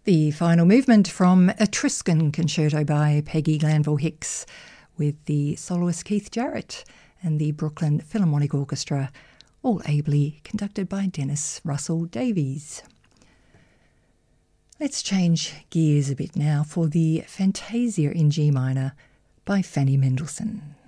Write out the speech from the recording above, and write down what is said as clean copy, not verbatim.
The final movement from Etruscan Concerto by Peggy Glanville Hicks, with the soloist Keith Jarrett and the Brooklyn Philharmonic Orchestra, all ably conducted by Dennis Russell Davies. Let's change gears a bit now for the Fantasia in G minor by Fanny Mendelssohn.